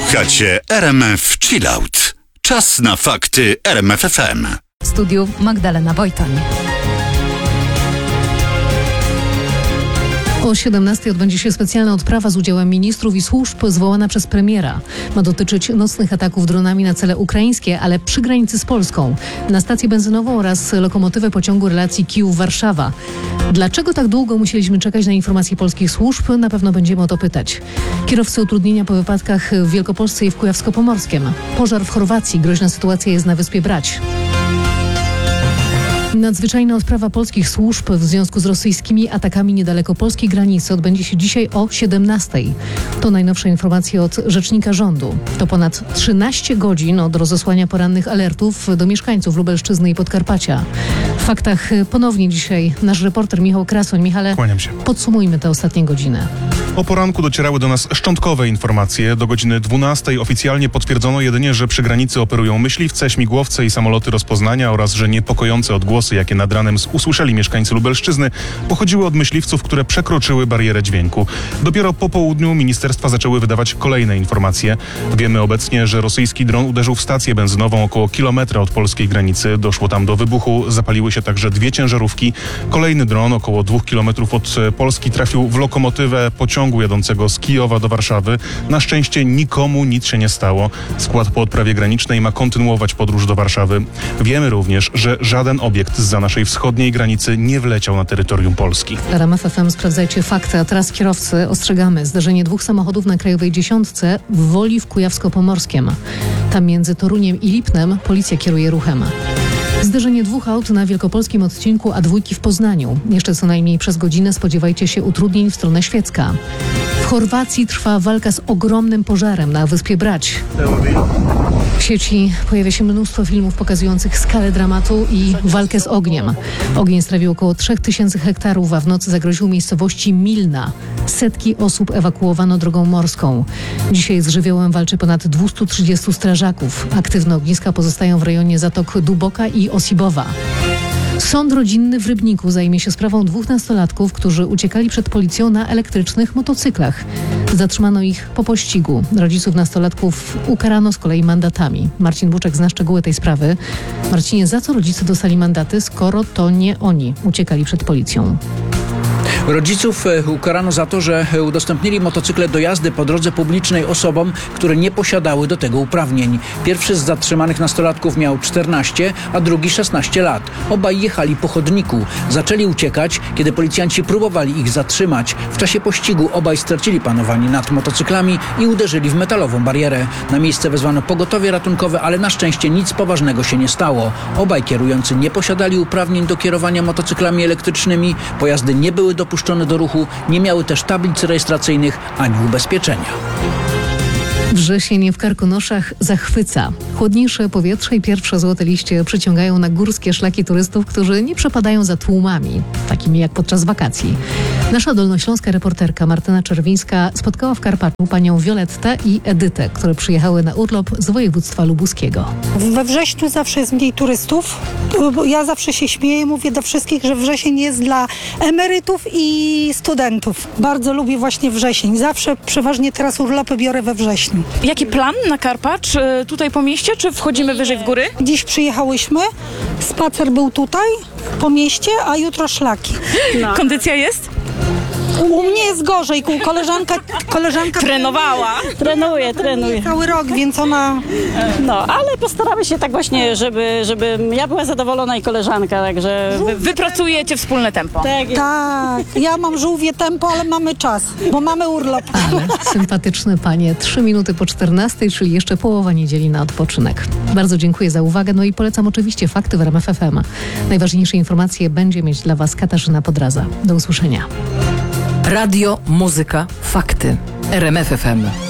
Słuchacie RMF Chillout. Czas na fakty RMF FM. W studiu Magdalena Wojtoń. O 17:00 odbędzie się specjalna odprawa z udziałem ministrów i służb zwołana przez premiera. Ma dotyczyć nocnych ataków dronami na cele ukraińskie, ale przy granicy z Polską, na stację benzynową oraz lokomotywę pociągu relacji Kijów-Warszawa. Dlaczego tak długo musieliśmy czekać na informacje polskich służb? Na pewno będziemy o to pytać. Kierowcy utrudnienia po wypadkach w Wielkopolsce i w Kujawsko-Pomorskiem. Pożar w Chorwacji. Groźna sytuacja jest na wyspie Brać. Nadzwyczajna odprawa polskich służb w związku z rosyjskimi atakami niedaleko polskiej granicy odbędzie się dzisiaj o 17:00. To najnowsze informacje od rzecznika rządu. To ponad 13 godzin od rozesłania porannych alertów do mieszkańców Lubelszczyzny i Podkarpacia. W faktach ponownie dzisiaj nasz reporter Michał Krasoń. Michale, kłaniam się. Podsumujmy tę ostatnią godzinę. O poranku docierały do nas szczątkowe informacje. Do godziny 12:00 oficjalnie potwierdzono jedynie, że przy granicy operują myśliwce, śmigłowce i samoloty rozpoznania oraz że niepokojące odgłosy, jakie nad ranem usłyszeli mieszkańcy Lubelszczyzny, pochodziły od myśliwców, które przekroczyły barierę dźwięku. Dopiero po południu ministerstwa zaczęły wydawać kolejne informacje. Wiemy obecnie, że rosyjski dron uderzył w stację benzynową około kilometra od polskiej granicy. Doszło tam do wybuchu, zapaliły się także 2 ciężarówki. Kolejny dron około 2 kilometrów od Polski trafił w lokomotywę pociągu jadącego z Kijowa do Warszawy. Na szczęście nikomu nic się nie stało. Skład po odprawie granicznej ma kontynuować podróż do Warszawy. Wiemy również, że żaden obiekt zza naszej wschodniej granicy nie wleciał na terytorium Polski. RMF FM, sprawdzajcie fakty, a teraz kierowcy ostrzegamy. Zdarzenie 2 samochodów na Krajowej 10 w Woli w Kujawsko-Pomorskiem. Tam między Toruniem i Lipnem policja kieruje ruchem. Zderzenie 2 aut na wielkopolskim odcinku A2 w Poznaniu. Jeszcze co najmniej przez godzinę spodziewajcie się utrudnień w stronę Świecka. W Chorwacji trwa walka z ogromnym pożarem na wyspie Brać. W sieci pojawia się mnóstwo filmów pokazujących skalę dramatu i walkę z ogniem. Ogień strawił około 3000 hektarów, a w nocy zagroził miejscowości Milna. Setki osób ewakuowano drogą morską. Dzisiaj z żywiołem walczy ponad 230 strażaków. Aktywne ogniska pozostają w rejonie zatok Duboka i Osibowa. Sąd rodzinny w Rybniku zajmie się sprawą 2 nastolatków, którzy uciekali przed policją na elektrycznych motocyklach. Zatrzymano ich po pościgu. Rodziców nastolatków ukarano z kolei mandatami. Marcin Buczek zna szczegóły tej sprawy. Marcinie, za co rodzice dostali mandaty, skoro to nie oni uciekali przed policją? Rodziców ukarano za to, że udostępnili motocykle do jazdy po drodze publicznej osobom, które nie posiadały do tego uprawnień. Pierwszy z zatrzymanych nastolatków miał 14, a drugi 16 lat. Obaj jechali po chodniku. Zaczęli uciekać, kiedy policjanci próbowali ich zatrzymać. W czasie pościgu obaj stracili panowanie nad motocyklami i uderzyli w metalową barierę. Na miejsce wezwano pogotowie ratunkowe, ale na szczęście nic poważnego się nie stało. Obaj kierujący nie posiadali uprawnień do kierowania motocyklami elektrycznymi. Pojazdy nie były dopuszczone do ruchu, nie miały też tablic rejestracyjnych ani ubezpieczenia. Wrzesień w Karkonoszach zachwyca. Chłodniejsze powietrze i pierwsze złote liście przyciągają na górskie szlaki turystów, którzy nie przepadają za tłumami, takimi jak podczas wakacji. Nasza dolnośląska reporterka Martyna Czerwińska spotkała w Karpaczu panią Violettę i Edytę, które przyjechały na urlop z województwa lubuskiego. We wrześniu zawsze jest mniej turystów. Ja zawsze się śmieję, mówię do wszystkich, że wrzesień jest dla emerytów i studentów. Bardzo lubię właśnie wrzesień. Zawsze przeważnie teraz urlopy biorę we wrześniu. Jaki plan na Karpacz? Tutaj po mieście, czy wchodzimy wyżej w góry? Dziś przyjechałyśmy, spacer był tutaj po mieście, a jutro szlaki. No. Kondycja jest? U mnie jest gorzej, koleżanka Trenowała. Trenuję. cały rok, więc ona... No, ale postaramy się tak właśnie, żeby ja była zadowolona i koleżanka, także... Wy pracujecie wspólne tempo. Tak, ja mam żółwie tempo, ale mamy czas, bo mamy urlop. Ale sympatyczne panie, 3 minuty po 14:00, czyli jeszcze połowa niedzieli na odpoczynek. Bardzo dziękuję za uwagę, no i polecam oczywiście fakty w RMF FM. Najważniejsze informacje będzie mieć dla was Katarzyna Podraza. Do usłyszenia. Radio, muzyka, fakty. RMF FM.